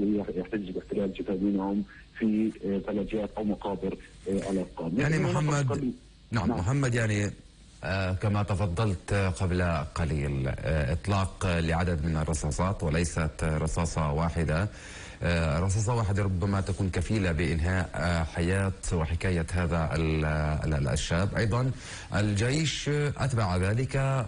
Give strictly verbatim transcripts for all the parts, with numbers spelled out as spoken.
الإسرائيلية يحتج باحتلال جثامينهم في ثلاجات أو مقابر الأفغان. يعني محمد نعم, نعم محمد يعني آه كما تفضلت قبل قليل آه إطلاق لعدد من الرصاصات وليست رصاصة واحدة. آه رصاصة واحدة ربما تكون كفيلة بإنهاء آه حياة وحكاية هذا الشاب. أيضا الجيش أتبع ذلك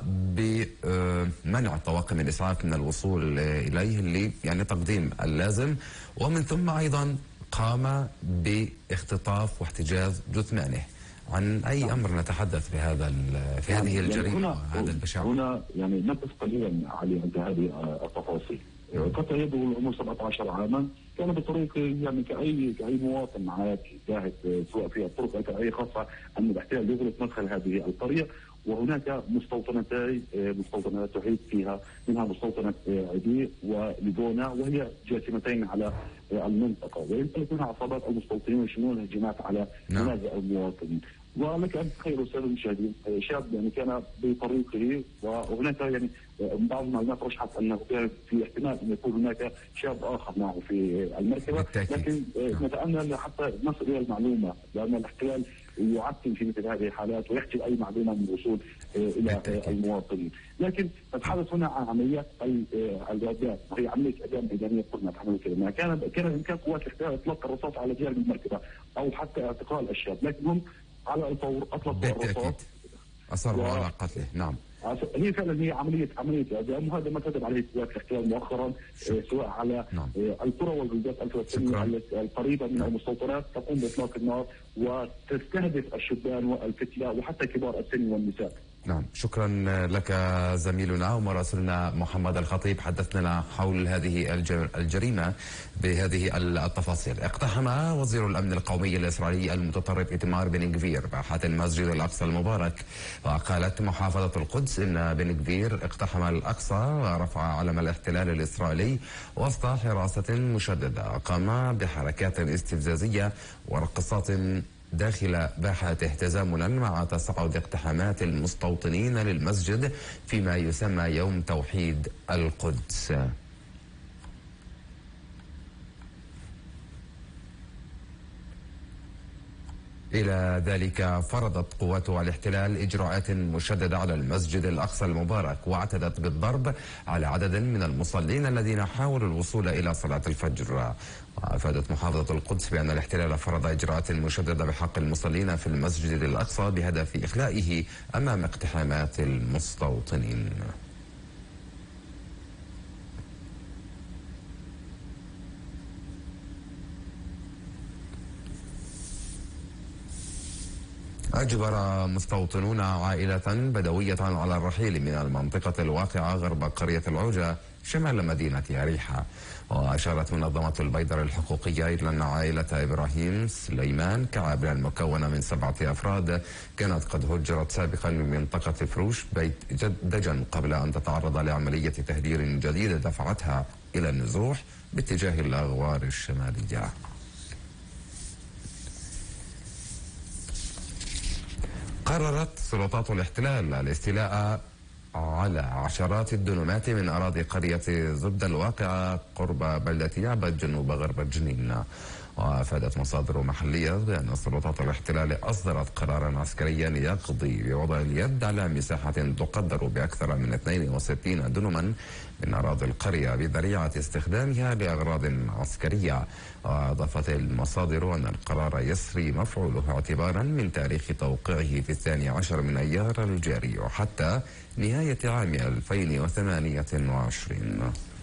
بمنع طواقم الإسعاف من الوصول إليه اللي يعني تقديم اللازم، ومن ثم أيضا قام باختطاف واحتجاز جثمانه. عن أي أمر نتحدث في هذا في هذه الجريمة وهذا البشاعة؟ هنا يعني نقف قليلا على عند هذه التفاصيل. قد يبلغ العمر سبعة عشر عاما، كان بطريق يعني كأي كأي مواطن عادي جاهز سواء في الطرق أو كأي، خاصة أن الاحتلال يغلق مدخل هذه القرية، وهناك مستوطنتي مستوطنات تحيط فيها، منها مستوطنة عدي وليبونا، وهي جاسمتين على المنطقة، ويمتلك هنا عصابات المستوطنين يشنون الهجمات على منازل المواطنين. ولك ان تتخيل استاذ المشاهدين شاب يعني كان بطريقه، وهناك يعني بعض المعلومات رشحت انه كان في احتمال ان يكون هناك شاب اخر معه في المركبه، لكن نتامل حتى نصل الى المعلومه، لان الاحتلال يعتم في مثل هذه الحالات ويحجب اي معلومه من الوصول الى المواطنين. لكن نتحدث هنا عن عمليات الإعدام، وهي عمليه اعدام ميدانيه قلنا تحمل الكلمه. كان كان بامكان قوات الاحتلال اطلاق الرصاص على جانب المركبه او حتى اعتقال الشاب، لكن هم على الفور اطلقوا الرصاص، اصروا على قتله. نعم، هي فعلا هي عمليه عمليه اعدام، وهذا ما كتب عليه قوات الاحتلال مؤخرا سواء على نعم. القرى والبلدات الفلسطينيه القريبه من المستوطنات، تقوم باطلاق النار وتستهدف الشبان والفتية وحتى كبار السن والنساء. نعم، شكرا لك زميلنا ومراسلنا محمد الخطيب، حدثنا حول هذه الجريمة بهذه التفاصيل. اقتحم وزير الأمن القومي الإسرائيلي المتطرف إيتمار بن غفير باحات المسجد الأقصى المبارك، وقالت محافظة القدس إن بن غفير اقتحم الأقصى ورفع علم الاحتلال الإسرائيلي وسط حراسة مشددة، قام بحركات استفزازية ورقصات داخل باحته تزامنا مع تصاعد اقتحامات المستوطنين للمسجد فيما يسمى يوم توحيد القدس. إلى ذلك فرضت قوات الاحتلال إجراءات مشددة على المسجد الأقصى المبارك، واعتدت بالضرب على عدد من المصلين الذين حاولوا الوصول إلى صلاة الفجر. وأفادت محافظة القدس بأن الاحتلال فرض إجراءات مشددة بحق المصلين في المسجد الأقصى بهدف إخلائه أمام اقتحامات المستوطنين. أجبر مستوطنون عائلة بدوية على الرحيل من المنطقة الواقعة غرب قرية العوجة شمال مدينة أريحة. وأشارت منظمة البيدر الحقوقية إلى أن عائلة إبراهيم سليمان كعابر المكونة من سبعة أفراد كانت قد هجرت سابقا من منطقة فروش بيت دجن قبل أن تتعرض لعملية تهجير جديدة دفعتها إلى النزوح باتجاه الأغوار الشمالية. قررت سلطات الاحتلال الاستيلاء على عشرات الدنومات من أراضي قرية زبدة الواقعة قرب بلدة يعبد جنوب غرب جنين. وأفادت مصادر محلية بأن سلطات الاحتلال أصدرت قرارا عسكريا يقضي بوضع اليد على مساحة تقدر بأكثر من اثنين وستين دنما من أراضي القرية بذريعة استخدامها لأغراض عسكرية. وأضافت المصادر أن القرار يسري مفعوله اعتبارا من تاريخ توقيعه في الثاني عشر من أيار الجاري وحتى نهاية عام ألفين وثمانية وعشرين.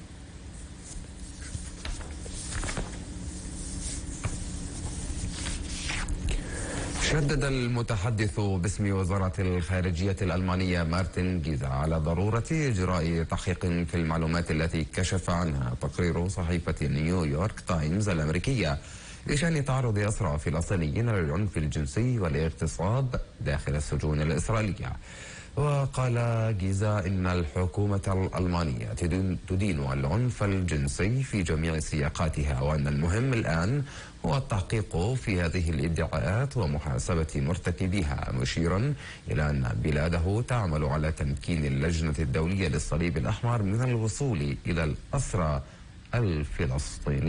شدد المتحدث باسم وزارة الخارجية الألمانية مارتن جيزا على ضرورة إجراء تحقيق في المعلومات التي كشف عنها تقرير صحيفة نيويورك تايمز الأمريكية بشأن تعرض أسرى فلسطينيين للعنف الجنسي والاغتصاب داخل السجون الإسرائيلية. وقال جيزا إن الحكومة الألمانية تدين العنف الجنسي في جميع سياقاتها، وأن المهم الآن هو التحقيق في هذه الادعاءات ومحاسبة مرتكبيها، مشيرا إلى أن بلاده تعمل على تمكين اللجنة الدولية للصليب الأحمر من الوصول إلى الأسرى الفلسطينيين.